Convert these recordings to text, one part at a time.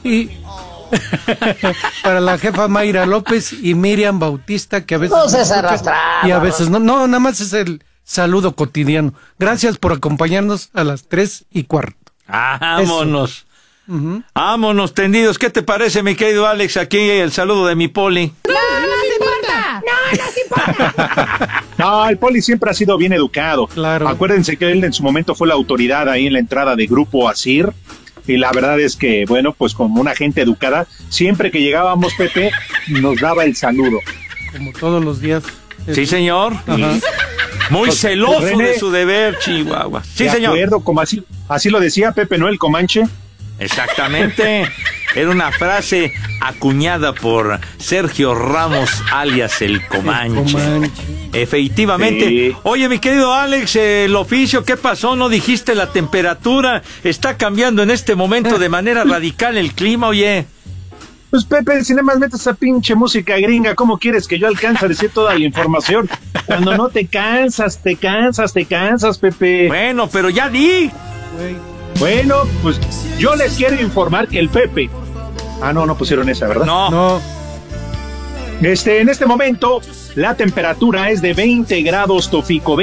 Y para la jefa Mayra López y Miriam Bautista, que a veces no se arrastraba y a veces no, nada más es el saludo cotidiano. Gracias por acompañarnos a las 3:15. Vámonos. Vámonos tendidos. ¿Qué te parece, mi querido Alex? Aquí el saludo de mi Poli. No, el Poli siempre ha sido bien educado. Claro. Acuérdense que él en su momento fue la autoridad ahí en la entrada de Grupo Asir. Y la verdad es que, bueno, pues como una gente educada, siempre que llegábamos, Pepe, nos daba el saludo. Como todos los días. Sí, señor. Ajá. Muy Pues, celoso René, de su deber, Chihuahua. Sí, de señor. acuerdo, como así lo decía Pepe Noel Comanche. Exactamente. Era una frase acuñada por Sergio Ramos, alias el Comanche. Efectivamente. Sí. Oye, mi querido Alex, el oficio, ¿qué pasó? ¿No dijiste la temperatura? Está cambiando en este momento de manera radical el clima, oye. Pues Pepe, si nada más metes esa pinche música gringa, ¿cómo quieres que yo alcance a decir toda la información? Cuando no te cansas, Pepe. Bueno, pero ya di. Bueno, pues yo les quiero informar que el Pepe... Ah, no pusieron esa, ¿verdad? No. En este momento, la temperatura es de 20 grados Tofico,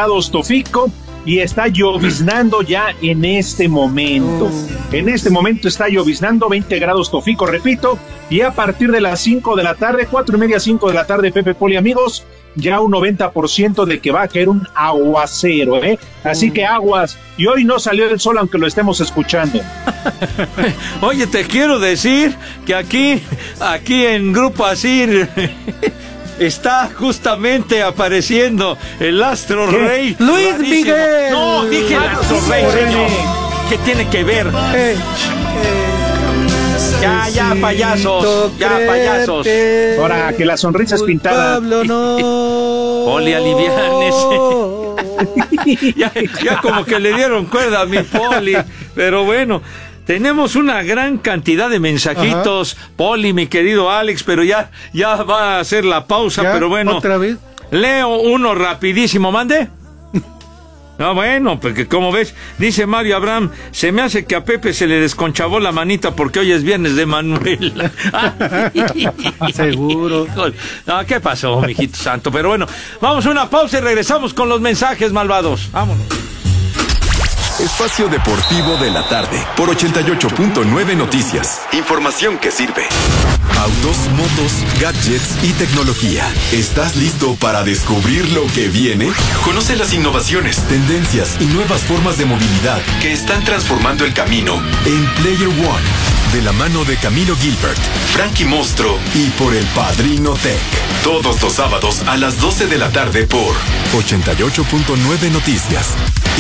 y está lloviznando ya en este momento. En este momento está lloviznando 20 grados Tofico, repito, y a partir de las 5 de la tarde, 4:30, 5 de la tarde, Pepe, Poli, amigos, ya un 90% de que va a caer un aguacero, ¿eh? Así que aguas, y hoy no salió el sol aunque lo estemos escuchando. Oye, te quiero decir que aquí en Grupo Asir está justamente apareciendo el astro rey. Luis Miguel. No, dije el astro rey, señor. ¿Qué tiene que ver? Ya, payasos. Ahora, que la sonrisa es pintada. Pablo, no. Poli, aliviánese. ya como que le dieron cuerda a mi Poli. Pero bueno, tenemos una gran cantidad de mensajitos. Ajá. Poli, mi querido Alex, pero ya va a hacer la pausa. ¿Ya? Pero bueno, ¿Otra vez? Leo uno rapidísimo, mande. No, bueno, porque como ves, dice Mario Abraham, se me hace que a Pepe se le desconchavó la manita porque hoy es viernes de Manuela. Seguro. No, ¿qué pasó, mijito santo? Pero bueno, vamos a una pausa y regresamos con los mensajes malvados. Vámonos. Espacio Deportivo de la Tarde por 88.9 Noticias. Información que sirve. Autos, motos, gadgets y tecnología. ¿Estás listo para descubrir lo que viene? Conoce las innovaciones, tendencias y nuevas formas de movilidad que están transformando el camino en Player One. De la mano de Camilo Gilbert, Frankie Mostro y por el Padrino Tech. Todos los sábados a las 12 de la tarde por 88.9 Noticias.